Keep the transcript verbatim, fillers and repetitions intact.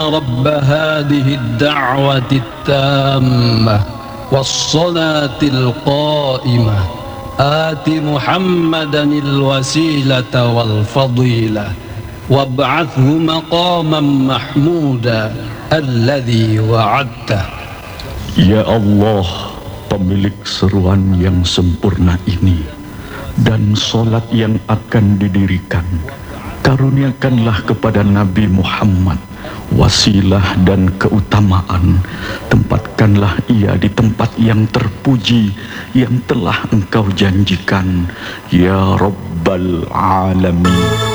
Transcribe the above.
رب هذه الدعوة التامة والصلاة القائمة آت محمدا الوسيلة والفضيلة وابعثه مقاما محمودا الذي وعدته. Ya Allah, pemilik seruan yang sempurna ini dan solat yang akan didirikan, karuniakanlah kepada Nabi Muhammad wasilah dan keutamaan. Tempatkanlah ia di tempat yang terpuji yang telah engkau janjikan, ya Rabbal Alamin.